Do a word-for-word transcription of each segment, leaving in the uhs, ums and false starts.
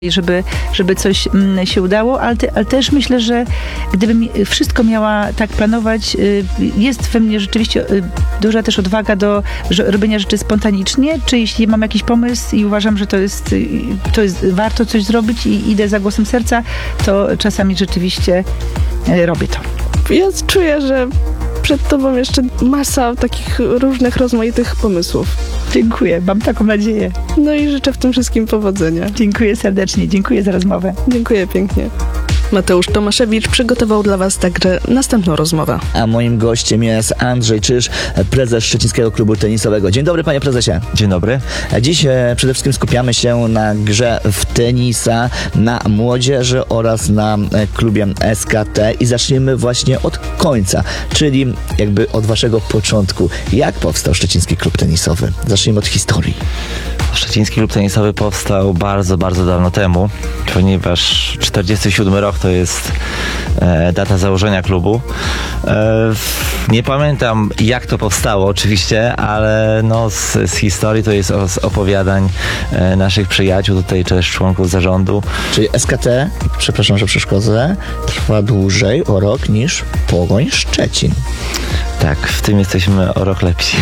żeby, żeby coś mm, się udało, ale, te, ale też myślę, że gdybym wszystko miała tak planować, y, jest we mnie rzeczywiście y, duża też odwaga do że, robienia rzeczy spontanicznie, czy jeśli mam jakiś pomysł i uważam, że to jest, y, to jest warto coś zrobić i idę za głosem serca, to czasami rzeczywiście y, robię to. Ja czuję, że przed tobą jeszcze masa takich różnych, rozmaitych pomysłów. Dziękuję, mam taką nadzieję. No i życzę w tym wszystkim powodzenia. Dziękuję serdecznie, dziękuję za rozmowę. Dziękuję pięknie. Mateusz Tomaszewicz przygotował dla was także następną rozmowę. A moim gościem jest Andrzej Czyż, prezes Szczecińskiego Klubu Tenisowego. Dzień dobry, panie prezesie. Dzień dobry. Dziś e, przede wszystkim skupiamy się na grze w tenisa, na młodzieży oraz na e, klubie S K T i zaczniemy właśnie od końca, czyli jakby od waszego początku. Jak powstał Szczeciński Klub Tenisowy? Zacznijmy od historii. Szczeciński Klub Tenisowy powstał bardzo, bardzo dawno temu, ponieważ czterdziesty siódmy rok to jest e, data założenia klubu. E, nie pamiętam, jak to powstało oczywiście, ale no, z, z historii to jest o, z opowiadań e, naszych przyjaciół, tutaj też członków zarządu. Czyli S K T, przepraszam, że przeszkodzę, trwa dłużej o rok niż Pogoń Szczecin. Tak, w tym jesteśmy o rok lepsi.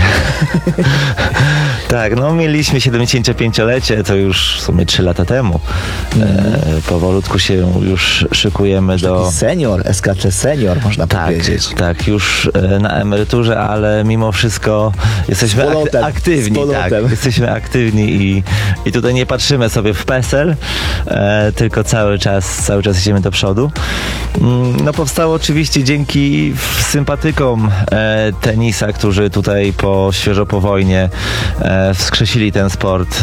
Tak, no mieliśmy siedemdziesięciopięciolecie, to już w sumie trzy lata temu. Mm. E, powolutku się już szykujemy już do... Taki senior, S K T senior, można tak, powiedzieć. Tak, już e, na emeryturze, ale mimo wszystko jesteśmy polotem, ak- aktywni. Tak, jesteśmy aktywni i, i tutaj nie patrzymy sobie w PESEL, e, tylko cały czas, cały czas idziemy do przodu. Mm, no powstało oczywiście dzięki sympatykom e, tenisa, którzy tutaj po świeżo po wojnie e, wskrzesili ten sport e,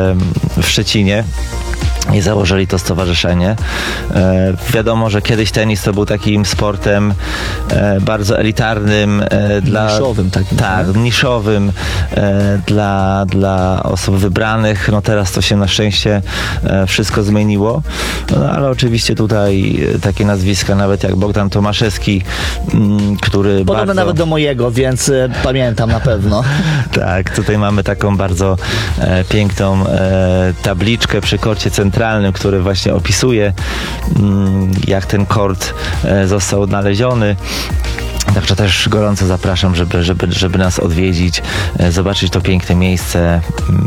w Szczecinie i założyli to stowarzyszenie. E, wiadomo, że kiedyś tenis to był takim sportem e, bardzo elitarnym. E, dla, niszowym takim. Tak, niszowym e, dla, dla osób wybranych. No teraz to się na szczęście e, wszystko zmieniło. No ale oczywiście tutaj takie nazwiska nawet jak Bogdan Tomaszewski, m, który Podobne bardzo... nawet do mojego, więc e, pamiętam na pewno. Tak, tutaj mamy taką bardzo e, piękną e, tabliczkę przy korcie centralnym, który właśnie opisuje, mm, jak ten kort e, został odnaleziony. Także też gorąco zapraszam, żeby, żeby, żeby nas odwiedzić, e, zobaczyć to piękne miejsce.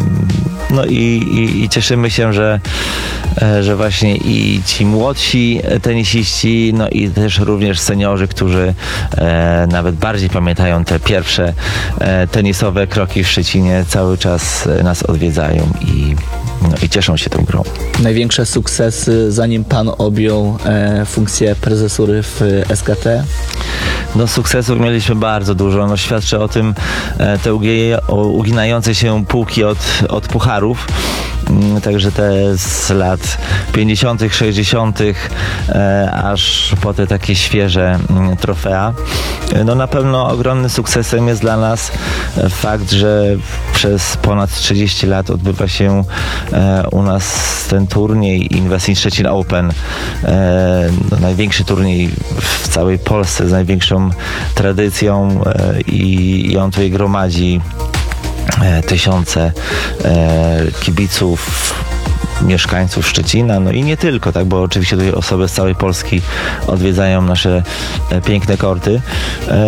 No i, i, i cieszymy się, że, e, że właśnie i ci młodsi tenisiści, no i też również seniorzy, którzy e, nawet bardziej pamiętają te pierwsze e, tenisowe kroki w Szczecinie, cały czas nas odwiedzają i, no, i cieszą się tą grą. Największe sukcesy, zanim pan objął e, funkcję prezesury w S K T? No sukcesów mieliśmy bardzo dużo. No, świadczy o tym e, te ugie, o, uginające się półki od, od pucharów. Mm, także te z lat pięćdziesiątych, sześćdziesiątych e, aż po te takie świeże mm, trofea. E, no na pewno ogromnym sukcesem jest dla nas e, fakt, że przez ponad trzydzieści lat odbywa się e, u nas ten turniej Invest in Szczecin Open. E, no, największy turniej w całej Polsce z największą tradycją e, i, i on tutaj gromadzi e, tysiące e, kibiców, mieszkańców Szczecina, no i nie tylko, tak, bo oczywiście tutaj osoby z całej Polski odwiedzają nasze e, piękne korty. E,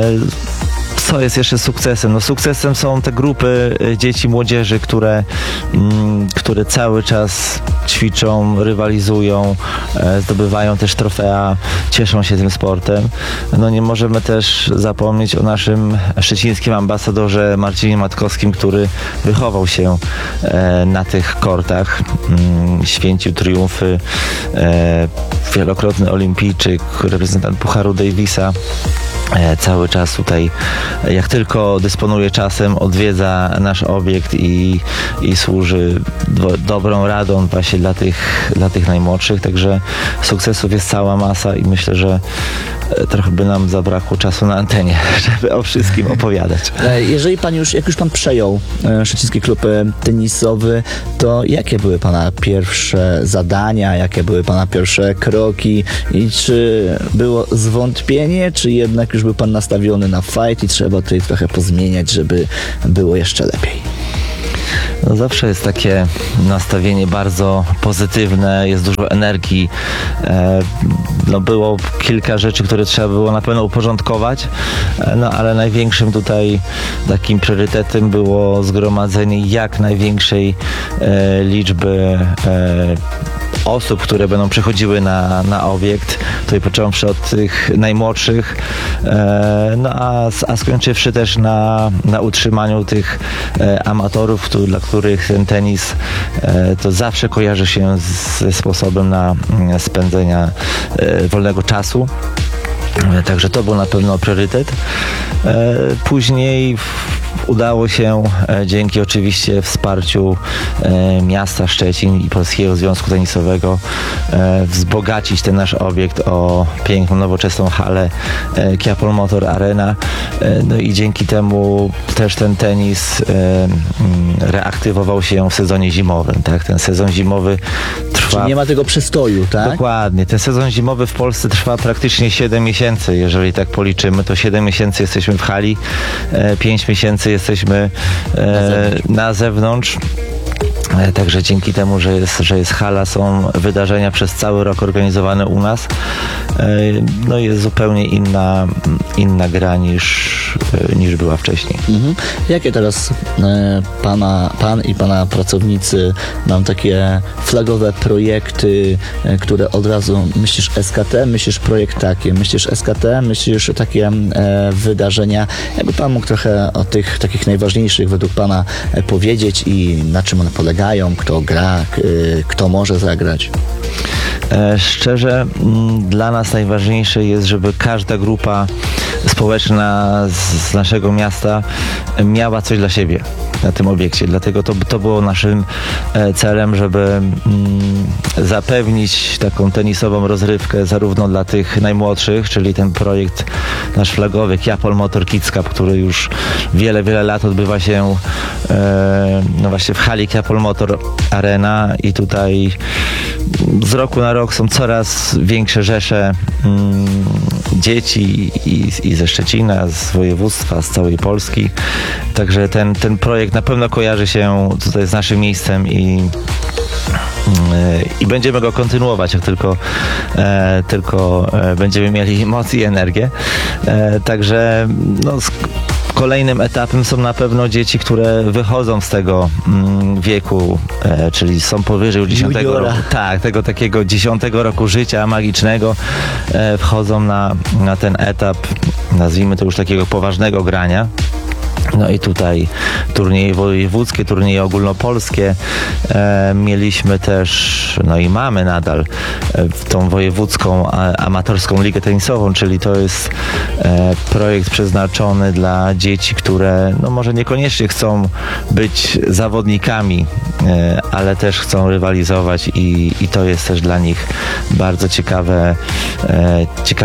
Co jest jeszcze sukcesem? No sukcesem są te grupy dzieci, młodzieży, które, mm, które cały czas ćwiczą, rywalizują, e, zdobywają też trofea, cieszą się tym sportem. No nie możemy też zapomnieć o naszym szczecińskim ambasadorze Marcinie Matkowskim, który wychował się e, na tych kortach, mm, święcił triumfy, e, wielokrotny olimpijczyk, reprezentant Pucharu Davisa. E, cały czas tutaj, jak tylko dysponuje czasem, odwiedza nasz obiekt i, i służy do, dobrą radą właśnie dla tych, dla tych najmłodszych, także sukcesów jest cała masa i myślę, że e, trochę by nam zabrakło czasu na antenie, żeby o wszystkim opowiadać. Jeżeli pan już, jak już pan przejął e, Szczeciński Klub e, Tenisowy, to jakie były pana pierwsze zadania, jakie były pana pierwsze kroki i czy było zwątpienie, czy jednak już był pan nastawiony na fight i trzeba tutaj trochę pozmieniać, żeby było jeszcze lepiej? No zawsze jest takie nastawienie bardzo pozytywne, jest dużo energii. E, no było kilka rzeczy, które trzeba było na pewno uporządkować, e, no ale największym tutaj takim priorytetem było zgromadzenie jak największej e, liczby e, osób, które będą przychodziły na, na obiekt, tutaj począwszy od tych najmłodszych, e, no a, a skończywszy też na, na utrzymaniu tych e, amatorów, którzy, dla których ten tenis e, to zawsze kojarzy się z, ze sposobem na mm, spędzenia e, wolnego czasu. E, Także to był na pewno priorytet. E, Później w- udało się e, dzięki oczywiście wsparciu e, miasta Szczecin i Polskiego Związku Tenisowego e, wzbogacić ten nasz obiekt o piękną, nowoczesną halę e, Kiapol Motor Arena. E, no i dzięki temu też ten tenis e, mm, reaktywował się w sezonie zimowym. Tak? Ten sezon zimowy trwa... Czyli nie ma tego przystoju, tak? Dokładnie. Ten sezon zimowy w Polsce trwa praktycznie siedem miesięcy. Jeżeli tak policzymy, to siedem miesięcy jesteśmy w hali, e, pięć miesięcy jesteśmy e, na zewnątrz. E, Także dzięki temu, że jest, że jest hala, są wydarzenia przez cały rok organizowane u nas. E, No jest zupełnie inna, inna gra niż, e, niż była wcześniej. Mhm. Jakie teraz e, pana, pan i pana pracownicy mam takie flagowe projekty, e, które od razu myślisz S K T, myślisz projekt taki, myślisz S K T, myślisz takie e, wydarzenia. Jakby pan mógł trochę o tych takich najważniejszych według pana e, powiedzieć i na czym one polegają, kto gra, k, e, kto może zagrać. E, Szczerze, m, dla nas najważniejsze jest, żeby każda grupa społeczna z, z naszego miasta miała coś dla siebie na tym obiekcie. Dlatego to, to było naszym e, celem, żeby mm, zapewnić taką tenisową rozrywkę zarówno dla tych najmłodszych, czyli ten projekt nasz flagowy Kiapol Motor Kids Cup, który już wiele, wiele lat odbywa się e, no właśnie w hali Kiapol Motor Arena i tutaj z roku na rok są coraz większe rzesze mm, dzieci i, i ze Szczecina, z województwa, z całej Polski. Także ten, ten projekt na pewno kojarzy się tutaj z naszym miejscem i i będziemy go kontynuować, jak tylko, e, tylko e, będziemy mieli moc i energię. E, także no, z kolejnym etapem są na pewno dzieci, które wychodzą z tego mm, wieku, e, czyli są powyżej już dziesiątego Juniora. roku. Tak, tego takiego dziesiątego roku życia magicznego, e, wchodzą na, na ten etap, nazwijmy to już takiego poważnego grania. No i tutaj turnieje wojewódzkie, turnieje ogólnopolskie. E, mieliśmy też, no i mamy nadal e, tą wojewódzką a, amatorską ligę tenisową, czyli to jest e, projekt przeznaczony dla dzieci, które no może niekoniecznie chcą być zawodnikami, e, ale też chcą rywalizować i, i to jest też dla nich bardzo ciekawe, e, ciekawe